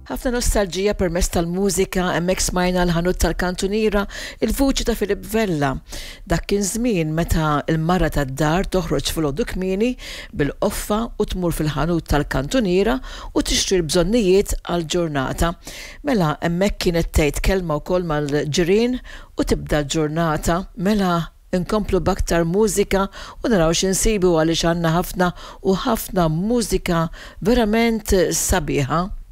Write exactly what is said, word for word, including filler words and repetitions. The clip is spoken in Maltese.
Ħafna nostalġija permezz tal-mużika hemmhekk smajna l-ħanut tal-kantuniera il-vuċi ta' Filip Vella. Dak kien żmien meta l-mara tad-dar toħroġ filgħodu kmieni bil-qoffa u tmur fil-ħanut tal-kantuniera u tixtri l-bżonnijiet għall-ġurnata. Mela hemmhekk kienet tgħid kelma wkoll mal-ġirien u tibda l-ġurnata mela inkomplu b'aktar mużika u naraw x'insibu għaliex għandna ħafna u ħafna mużika verament sabiħa.